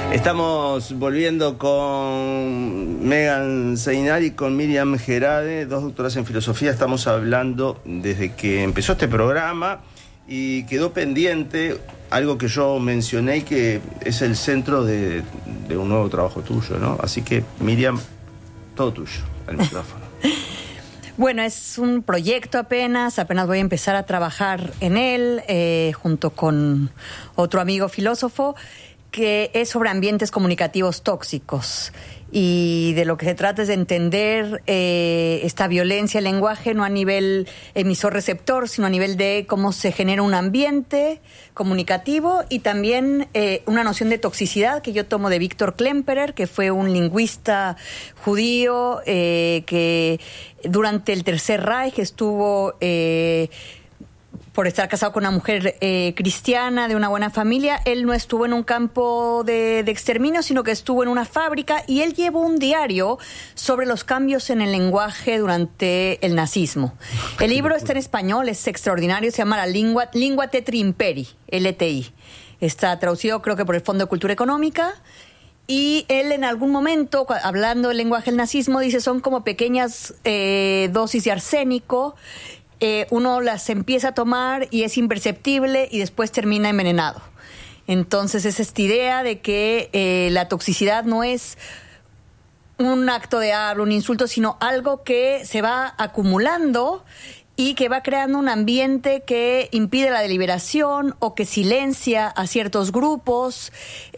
Estamos volviendo con Megan Seinar y con Miriam Gerade, dos doctoras en filosofía. Estamos hablando desde que empezó este programa y quedó pendiente algo que yo mencioné y que es el centro de un nuevo trabajo tuyo, ¿no? Así que, Miriam, todo tuyo, el micrófono. Bueno, es un proyecto apenas voy a empezar a trabajar en él, junto con otro amigo filósofo, que es sobre ambientes comunicativos tóxicos. Y de lo que se trata es de entender esta violencia del lenguaje no a nivel emisor-receptor, sino a nivel de cómo se genera un ambiente comunicativo y también una noción de toxicidad que yo tomo de Viktor Klemperer, que fue un lingüista judío que durante el Tercer Reich estuvo... por estar casado con una mujer cristiana de una buena familia, él no estuvo en un campo de exterminio, sino que estuvo en una fábrica, y él llevó un diario sobre los cambios en el lenguaje durante el nazismo. El libro está en español, es extraordinario, se llama La Lingua Tetri Imperi, LTI. Está traducido creo que por el Fondo de Cultura Económica. Y él en algún momento, hablando del lenguaje del nazismo, dice son como pequeñas dosis de arsénico. Uno las empieza a tomar y es imperceptible y después termina envenenado. Entonces es esta idea de que la toxicidad no es un acto de habla, un insulto, sino algo que se va acumulando y que va creando un ambiente que impide la deliberación o que silencia a ciertos grupos,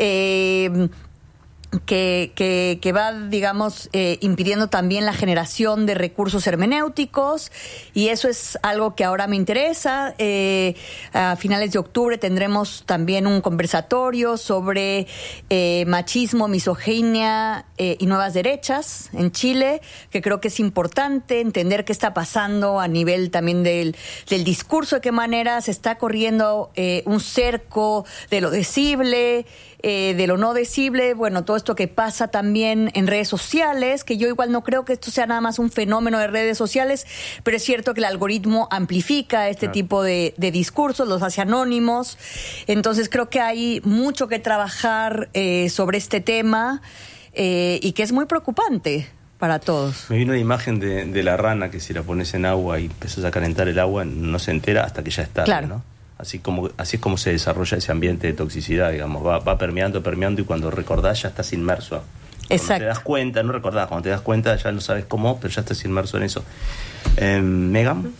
que va, digamos, impidiendo también la generación de recursos hermenéuticos, y eso es algo que ahora me interesa. A finales de octubre tendremos también un conversatorio sobre machismo, misoginia y nuevas derechas en Chile, que creo que es importante entender qué está pasando a nivel también del discurso, de qué manera se está corriendo un cerco de lo decible, de lo no decible, bueno, todo esto que pasa también en redes sociales, que yo igual no creo que esto sea nada más un fenómeno de redes sociales, pero es cierto que el algoritmo amplifica este tipo de discursos, los hace anónimos. Entonces creo que hay mucho que trabajar sobre este tema y que es muy preocupante para todos. Me vino la imagen de la rana que si la pones en agua y empezás a calentar el agua no se entera hasta que ya está, claro, ¿no? Así es como se desarrolla ese ambiente de toxicidad, digamos, va permeando y cuando recordás ya estás inmerso. Exacto. Cuando te das cuenta, no recordás, cuando te das cuenta ya no sabes cómo, pero ya estás inmerso en eso. ¿Megan?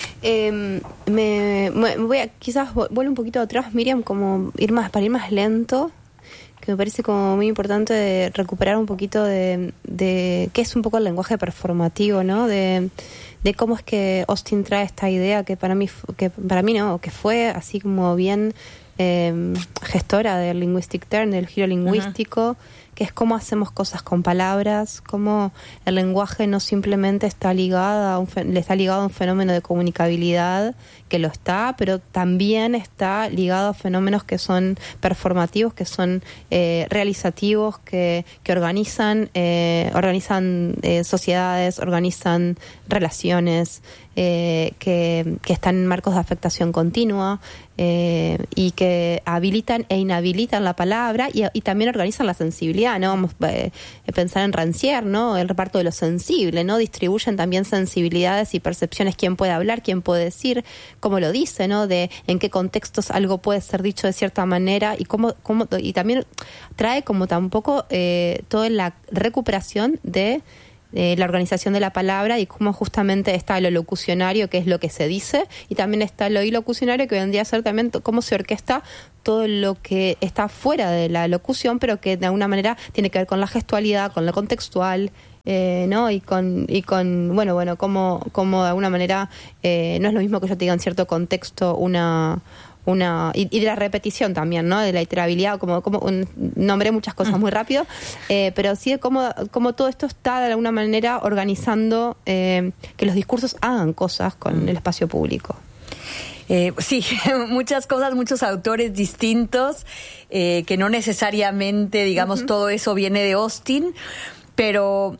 Quizás vuelvo un poquito atrás, Miriam, como para ir más lento, que me parece como muy importante de recuperar un poquito de qué es un poco el lenguaje performativo, ¿no? De cómo es que Austin trae esta idea que para mí no, que fue así como bien gestora del linguistic turn, del giro lingüístico, que es cómo hacemos cosas con palabras, cómo el lenguaje no simplemente está ligado a un fenómeno de comunicabilidad, que lo está, pero también está ligado a fenómenos que son performativos, que son realizativos, que organizan sociedades, organizan relaciones, que están en marcos de afectación continua, y que habilitan e inhabilitan la palabra y también organizan la sensibilidad, ¿no? Vamos a pensar en Rancière, ¿no? El reparto de lo sensible, ¿no? Distribuyen también sensibilidades y percepciones, quién puede hablar, quién puede decir, cómo lo dice, ¿no? De en qué contextos algo puede ser dicho de cierta manera y y también trae como tampoco toda la recuperación de la organización de la palabra y cómo justamente está lo locucionario, que es lo que se dice, y también está lo ilocucionario, que vendría a ser también cómo se orquesta todo lo que está fuera de la locución, pero que de alguna manera tiene que ver con la gestualidad, con lo contextual, ¿no? Y con bueno, como de alguna manera no es lo mismo que yo te diga en cierto contexto y de la repetición también, ¿no? De la iterabilidad, nombré muchas cosas muy rápido, pero sí de cómo todo esto está de alguna manera organizando que los discursos hagan cosas con el espacio público. Sí, muchas cosas, muchos autores distintos, que no necesariamente, digamos, todo eso viene de Austin, pero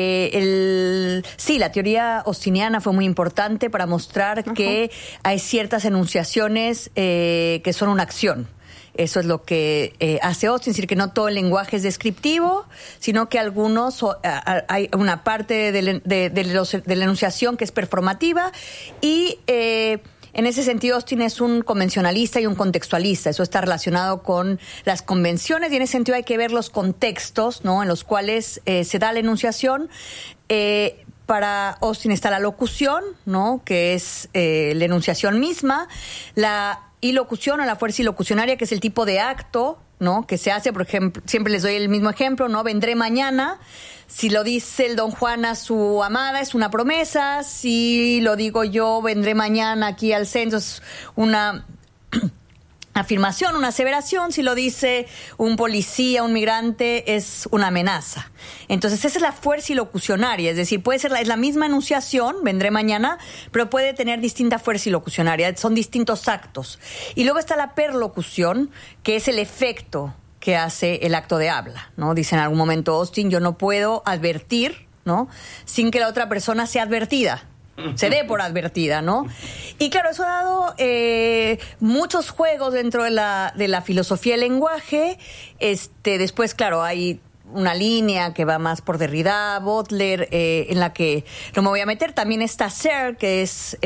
la teoría austiniana fue muy importante para mostrar que hay ciertas enunciaciones que son una acción. Eso es lo que hace Austin, es decir, que no todo el lenguaje es descriptivo, sino que algunos, hay una parte de la enunciación que es performativa y... en ese sentido, Austin es un convencionalista y un contextualista. Eso está relacionado con las convenciones y en ese sentido hay que ver los contextos, ¿no?, en los cuales se da la enunciación. Para Austin está la locución, ¿no?, que es la enunciación misma, la ilocución o la fuerza ilocucionaria, que es el tipo de acto, ¿no?, que se hace. Por ejemplo, siempre les doy el mismo ejemplo, ¿no? Vendré mañana. Si lo dice el don Juan a su amada, es una promesa. Si lo digo yo, vendré mañana aquí al centro, es una afirmación, una aseveración. Si lo dice un policía, un migrante, es una amenaza. Entonces, esa es la fuerza ilocucionaria. Es decir, puede ser es la misma enunciación, vendré mañana, pero puede tener distinta fuerza ilocucionaria. Son distintos actos. Y luego está la perlocución, que es el efecto que hace el acto de habla, ¿no? Dice en algún momento Austin, yo no puedo advertir, ¿no?, sin que la otra persona sea advertida, se dé por advertida, ¿no? Y claro, eso ha dado muchos juegos dentro de la filosofía del lenguaje. Después, claro, hay una línea que va más por Derrida, Butler, en la que no me voy a meter. También está Searle, que es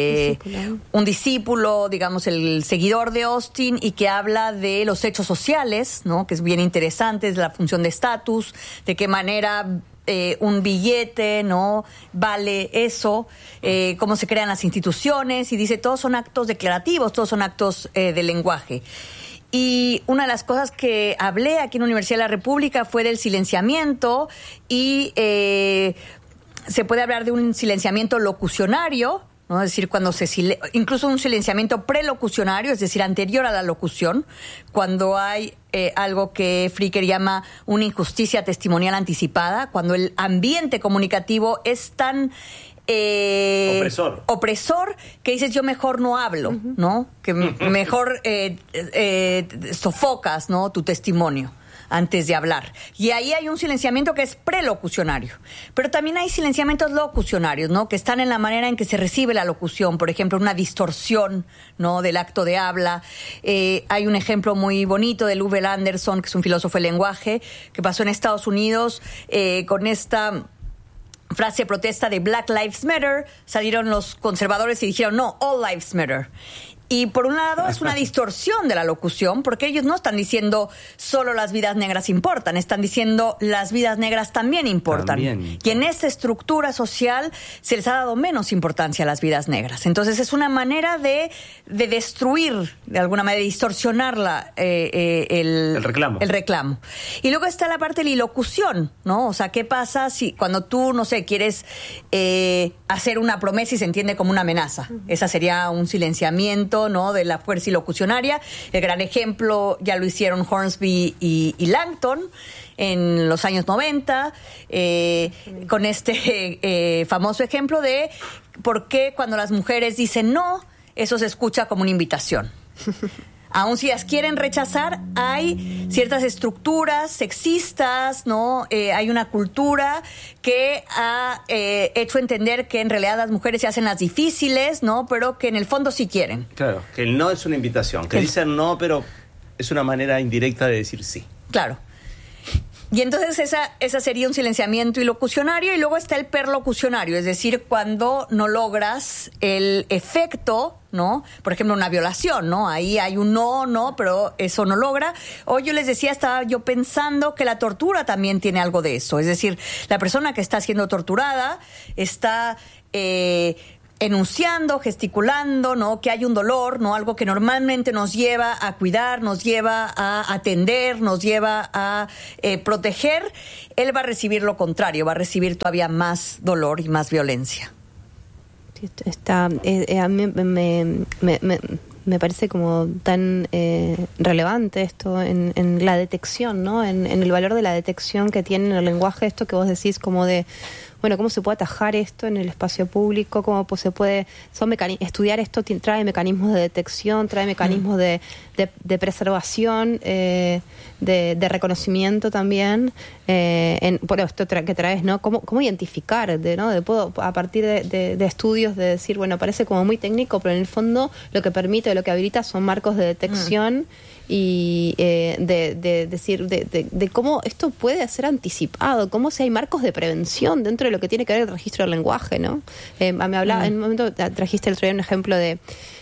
un discípulo, digamos, el seguidor de Austin, y que habla de los hechos sociales, ¿no?, que es bien interesante, es la función de estatus, de qué manera un billete, ¿no?, vale eso, cómo se crean las instituciones, y dice, todos son actos declarativos, todos son actos de lenguaje. Y una de las cosas que hablé aquí en la Universidad de la República fue del silenciamiento y se puede hablar de un silenciamiento locucionario, ¿no? Es decir, cuando incluso un silenciamiento prelocucionario, es decir, anterior a la locución, cuando hay algo que Fricker llama una injusticia testimonial anticipada, cuando el ambiente comunicativo es tan... opresor, que dices, yo mejor no hablo, ¿no? Que mejor sofocas, ¿no?, tu testimonio antes de hablar. Y ahí hay un silenciamiento que es prelocucionario. Pero también hay silenciamientos locucionarios, ¿no?, que están en la manera en que se recibe la locución. Por ejemplo, una distorsión, ¿no?, del acto de habla. Hay un ejemplo muy bonito de Lou Anderson, que es un filósofo del lenguaje, que pasó en Estados Unidos con esta frase protesta de Black Lives Matter. Salieron los conservadores y dijeron, no, All Lives Matter. Y por un lado es una distorsión de la locución, porque ellos no están diciendo solo las vidas negras importan, están diciendo las vidas negras también importan. Y en esta estructura social se les ha dado menos importancia a las vidas negras. Entonces es una manera de destruir, de alguna manera, de distorsionar el reclamo. Y luego está la parte de la ilocución, ¿no? O sea, ¿qué pasa si cuando tú, no sé, quieres hacer una promesa y se entiende como una amenaza? Esa sería un silenciamiento, ¿no?, de la fuerza ilocucionaria. El gran ejemplo ya lo hicieron Hornsby y Langton en los años 90, con este famoso ejemplo de por qué cuando las mujeres dicen no, eso se escucha como una invitación. Aún si las quieren rechazar, hay ciertas estructuras sexistas, ¿no? Hay una cultura que ha hecho entender que en realidad las mujeres se hacen las difíciles, ¿no?, pero que en el fondo sí quieren. Claro, que el no es una invitación, que dicen no, pero es una manera indirecta de decir sí. Claro. Y entonces esa sería un silenciamiento ilocucionario, y luego está el perlocucionario, es decir, cuando no logras el efecto, ¿no? Por ejemplo, una violación, ¿no? Ahí hay un no, pero eso no logra. Hoy yo les decía, estaba yo pensando que la tortura también tiene algo de eso. Es decir, la persona que está siendo torturada está enunciando, gesticulando, ¿no?, que hay un dolor, ¿no?, algo que normalmente nos lleva a cuidar, nos lleva a atender, nos lleva a proteger. Él va a recibir lo contrario, va a recibir todavía más dolor y más violencia. A mí me parece como tan relevante esto en la detección, ¿no? En el valor de la detección que tiene en el lenguaje, esto que vos decís como de, bueno, cómo se puede atajar esto en el espacio público, cómo se puede estudiar esto trae mecanismos de detección, trae mecanismos de preservación, de reconocimiento también, por esto que traes, ¿no? Cómo identificar, a partir de estudios de decir, bueno, parece como muy técnico, pero en el fondo lo que permite, lo que habilita son marcos de detección y de decir de cómo esto puede ser anticipado, cómo si hay marcos de prevención dentro de lo que tiene que ver el registro del lenguaje, ¿no? Me hablaba, en un momento trajiste el otro día un ejemplo de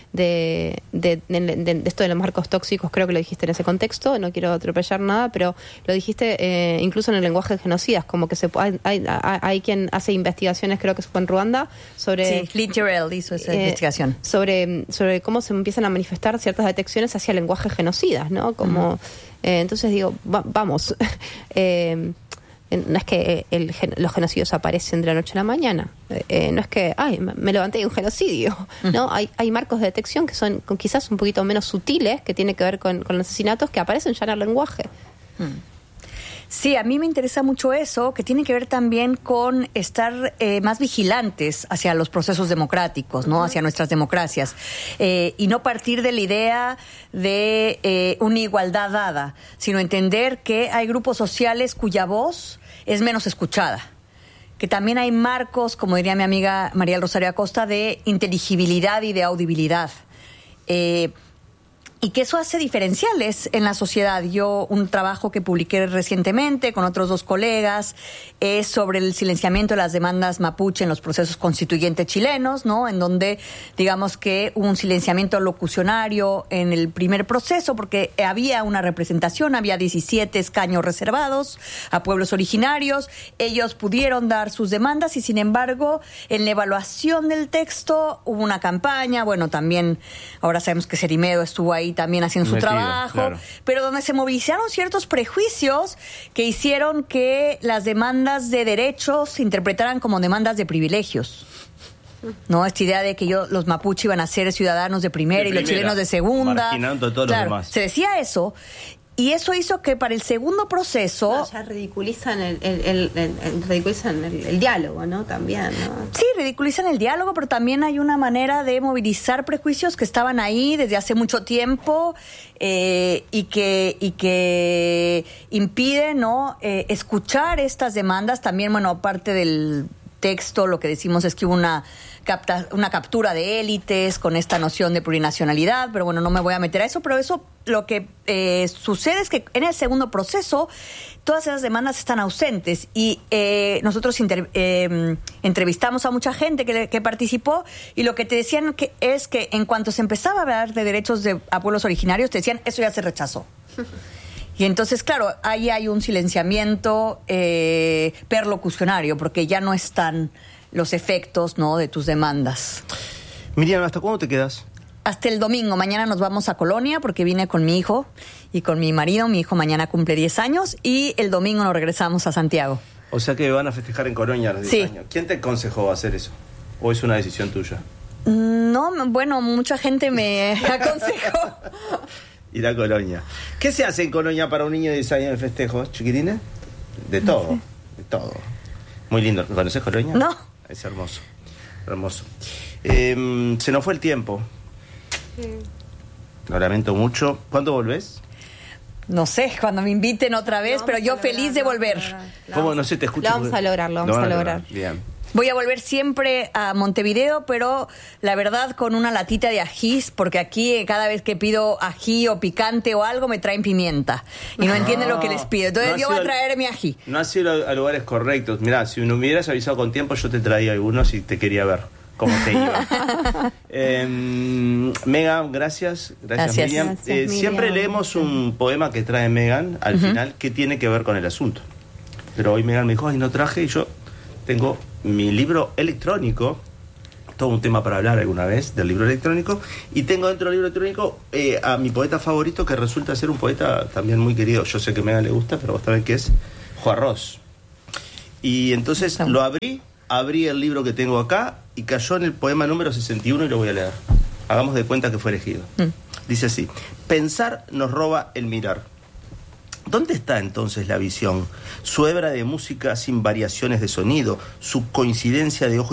esto de los marcos tóxicos, creo que lo dijiste en ese contexto, no quiero atropellar nada, pero lo dijiste incluso en el lenguaje de genocidas, como que hay quien hace investigaciones, creo que fue en Ruanda, sobre... Sí, Lee Terrell hizo esa investigación. Sobre cómo se empiezan a manifestar ciertas detecciones hacia lenguajes genocidas, ¿no? Como, entonces digo, vamos... no es que los genocidios aparecen de la noche a la mañana, no es que me levanté de un genocidio, no, hay marcos de detección que son quizás un poquito menos sutiles, que tiene que ver con los asesinatos, que aparecen ya en el lenguaje. Sí, a mí me interesa mucho eso, que tiene que ver también con estar más vigilantes hacia los procesos democráticos, ¿no? Hacia nuestras democracias. Y no partir de la idea de una igualdad dada, sino entender que hay grupos sociales cuya voz es menos escuchada. Que también hay marcos, como diría mi amiga María Rosario Acosta, de inteligibilidad y de audibilidad. Y que eso hace diferenciales en la sociedad. Yo, un trabajo que publiqué recientemente con otros 2 colegas es sobre el silenciamiento de las demandas mapuche en los procesos constituyentes chilenos, ¿no? En donde, digamos que hubo un silenciamiento locucionario en el primer proceso porque había una representación, había 17 escaños reservados a pueblos originarios. Ellos pudieron dar sus demandas y, sin embargo, en la evaluación del texto hubo una campaña. Bueno, también ahora sabemos que Cerimedo estuvo ahí también haciendo su trabajo, claro. Pero donde se movilizaron ciertos prejuicios que hicieron que las demandas de derechos se interpretaran como demandas de privilegios. ¿No? Esta idea de que los mapuche iban a ser ciudadanos de primera y los chilenos de segunda. Marginando a todos los demás. Se decía eso. Y eso hizo que para el segundo proceso... ya ridiculizan el diálogo, ¿no? También, ¿no? Sí, ridiculizan el diálogo, pero también hay una manera de movilizar prejuicios que estaban ahí desde hace mucho tiempo y que impiden, ¿no? Escuchar estas demandas. También, bueno, aparte del texto, lo que decimos es que hubo una captura de élites con esta noción de plurinacionalidad, pero bueno, no me voy a meter a eso, pero eso lo que sucede es que en el segundo proceso todas esas demandas están ausentes y nosotros entrevistamos a mucha gente que participó y lo que te decían es que en cuanto se empezaba a hablar de derechos a pueblos originarios, te decían, eso ya se rechazó. Y entonces, claro, ahí hay un silenciamiento perlocucionario, porque ya no están los efectos, ¿no?, de tus demandas. Miriam, ¿hasta cuándo te quedas? Hasta el domingo. Mañana nos vamos a Colonia porque vine con mi hijo y con mi marido. Mi hijo mañana cumple 10 años y el domingo nos regresamos a Santiago. O sea que van a festejar en Colonia los 10 años. ¿Quién te aconsejó hacer eso? ¿O es una decisión tuya? No, bueno, mucha gente me aconsejó. Ir a Colonia. ¿Qué se hace en Colonia para un niño de 10 años de festejo, chiquitines? De todo, de todo. Muy lindo. ¿Conoces Colonia? No. Es hermoso, hermoso. Se nos fue el tiempo. Sí. Lo lamento mucho. ¿Cuándo volvés? No sé, cuando me inviten otra vez, pero yo feliz de volver. ¿Cómo? No sé, te escucho. Lo vamos a lograr, lo vamos a lograr. Bien. Voy a volver siempre a Montevideo, pero la verdad con una latita de ajís, porque aquí cada vez que pido ají o picante o algo me traen pimienta y no entienden lo que les pido. Entonces yo voy a traer mi ají. No has ido a lugares correctos. Mirá, si me hubieras avisado con tiempo yo te traía algunos y te quería ver cómo te iba. Megan, gracias Miriam. Gracias, Miriam. Siempre leemos un poema que trae Megan al final que tiene que ver con el asunto. Pero hoy Megan me dijo, no traje, y yo tengo mi libro electrónico, todo un tema para hablar alguna vez del libro electrónico, y tengo dentro del libro electrónico a mi poeta favorito, que resulta ser un poeta también muy querido. Yo sé que a Megan le gusta, pero vos sabés que es Juan Ros. Y entonces lo abrí el libro que tengo acá y cayó en el poema número 61 y lo voy a leer. Hagamos de cuenta que fue elegido. Dice así: pensar nos roba el mirar. ¿Dónde está entonces la visión? Su hebra de música sin variaciones de sonido, su coincidencia de ojos